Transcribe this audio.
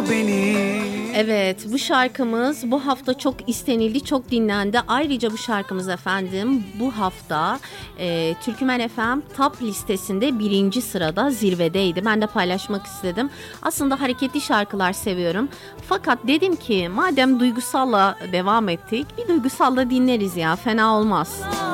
beni. Evet, bu şarkımız bu hafta çok istenildi, çok dinlendi. Ayrıca bu şarkımız efendim bu hafta Türkmen FM Top listesinde 1. sırada, zirvedeydi. Ben de paylaşmak istedim. Aslında hareketli şarkılar seviyorum. Fakat dedim ki madem duygusalla devam ettik, bir duygusalla dinleriz ya, fena olmaz.